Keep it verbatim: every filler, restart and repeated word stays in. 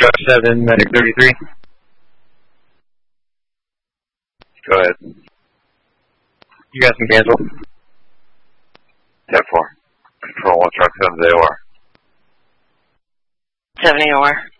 Truck seven, Medic thirty-three. Go ahead. You guys can cancel. ten four. Control one, Truck seven, A O R. seven A O R.